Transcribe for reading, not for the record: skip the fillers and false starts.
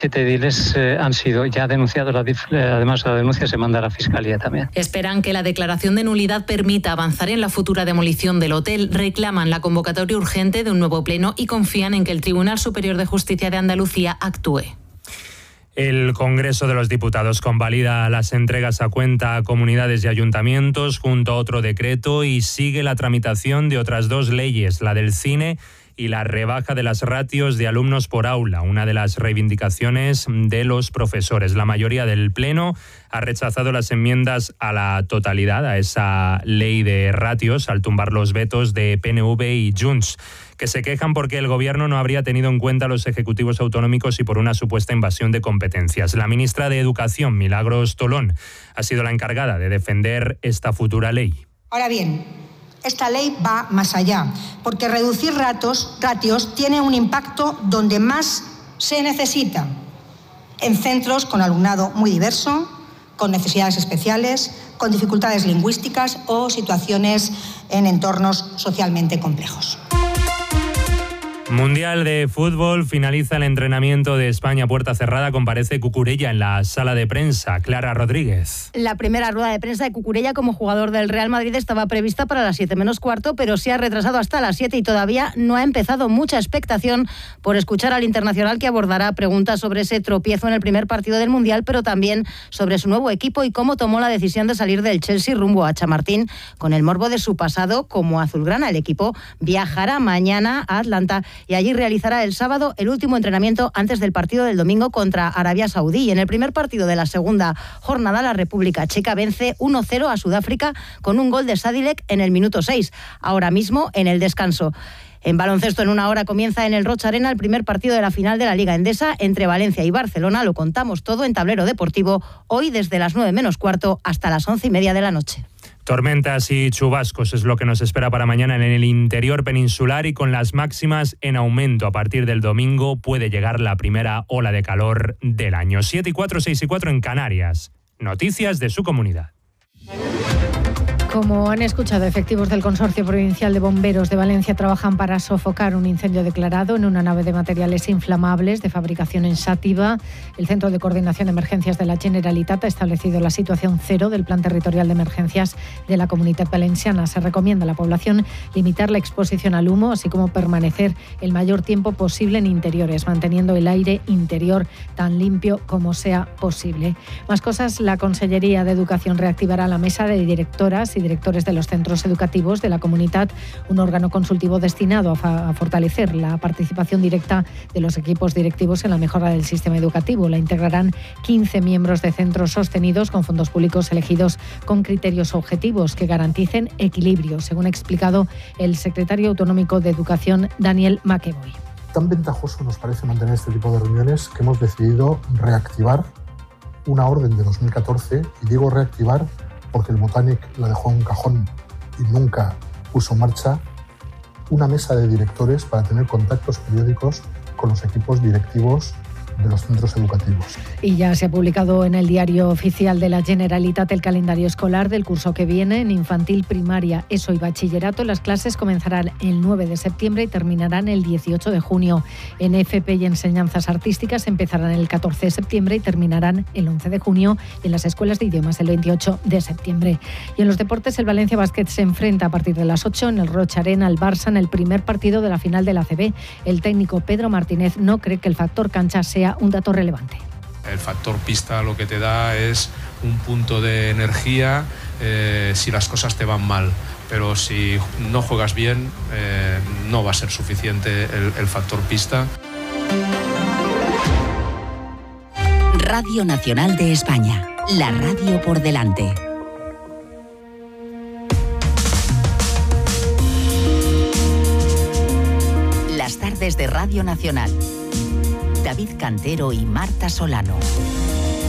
7 ediles han sido ya denunciados, además la denuncia se manda a la Fiscalía también. Esperan que la declaración de nulidad permita avanzar en la futura demolición del hotel, reclaman la convocatoria urgente de un nuevo pleno y confían en que el Tribunal Superior de Justicia de Andalucía actúe. El Congreso de los Diputados convalida las entregas a cuenta a comunidades y ayuntamientos junto a otro decreto y sigue la tramitación de otras 2 leyes, la del cine y la rebaja de las ratios de alumnos por aula, una de las reivindicaciones de los profesores. La mayoría del Pleno ha rechazado las enmiendas a la totalidad a esa ley de ratios al tumbar los vetos de PNV y Junts, que se quejan porque el Gobierno no habría tenido en cuenta a los ejecutivos autonómicos y por una supuesta invasión de competencias. La ministra de Educación, Milagros Tolón, ha sido la encargada de defender esta futura ley. Ahora bien, esta ley va más allá, porque reducir ratios tiene un impacto donde más se necesita, en centros con alumnado muy diverso, con necesidades especiales, con dificultades lingüísticas o situaciones en entornos socialmente complejos. Mundial de fútbol, finaliza el entrenamiento de España a puerta cerrada, comparece Cucurella en la sala de prensa. Clara Rodríguez. La primera rueda de prensa de Cucurella como jugador del Real Madrid estaba prevista para las 7 menos cuarto, pero se ha retrasado hasta las 7 y todavía no ha empezado. Mucha expectación por escuchar al internacional, que abordará preguntas sobre ese tropiezo en el primer partido del Mundial, pero también sobre su nuevo equipo y cómo tomó la decisión de salir del Chelsea rumbo a Chamartín con el morbo de su pasado como azulgrana. El equipo viajará mañana a Atlanta y allí realizará el sábado el último entrenamiento antes del partido del domingo contra Arabia Saudí. Y en el primer partido de la segunda jornada, la República Checa vence 1-0 a Sudáfrica con un gol de Sadilek en el minuto 6, ahora mismo en el descanso. En baloncesto, en una hora comienza en el Roch Arena el primer partido de la final de la Liga Endesa entre Valencia y Barcelona. Lo contamos todo en Tablero Deportivo, hoy desde las 9 menos cuarto hasta las 11:30 de la noche. Tormentas y chubascos es lo que nos espera para mañana en el interior peninsular y con las máximas en aumento. A partir del domingo puede llegar la primera ola de calor del año. 7:04, 6:04 en Canarias. Noticias de su comunidad. Como han escuchado, efectivos del Consorcio Provincial de Bomberos de Valencia trabajan para sofocar un incendio declarado en una nave de materiales inflamables de fabricación en Xàtiva. El Centro de Coordinación de Emergencias de la Generalitat ha establecido la situación 0 del Plan Territorial de Emergencias de la Comunitat Valenciana. Se recomienda a la población limitar la exposición al humo, así como permanecer el mayor tiempo posible en interiores, manteniendo el aire interior tan limpio como sea posible. Más cosas, la Consellería de Educación reactivará la mesa de directoras y directores de los centros educativos de la Comunitat, un órgano consultivo destinado a fortalecer la participación directa de los equipos directivos en la mejora del sistema educativo. La integrarán 15 miembros de centros sostenidos con fondos públicos elegidos con criterios objetivos que garanticen equilibrio, según ha explicado el secretario autonómico de Educación, Daniel McEvoy. Tan ventajoso nos parece mantener este tipo de reuniones que hemos decidido reactivar una orden de 2014, y digo reactivar porque el Botanic la dejó en un cajón y nunca puso en marcha, una mesa de directores para tener contactos periódicos con los equipos directivos de los centros educativos. Y ya se ha publicado en el Diario Oficial de la Generalitat el calendario escolar del curso que viene. En infantil, primaria, ESO y bachillerato, las clases comenzarán el 9 de septiembre y terminarán el 18 de junio. En FP y enseñanzas artísticas empezarán el 14 de septiembre y terminarán el 11 de junio. Y en las escuelas de idiomas el 28 de septiembre. Y en los deportes, el Valencia Basket se enfrenta a partir de las 8 en el Roch Arena al Barça en el primer partido de la final de la ACB. El técnico Pedro Martínez no cree que el factor cancha sea un dato relevante. El factor pista lo que te da es un punto de energía si las cosas te van mal, pero si no juegas bien no va a ser suficiente el factor pista. Radio Nacional de España, la radio por delante. Las tardes de Radio Nacional. David Cantero y Marta Solano.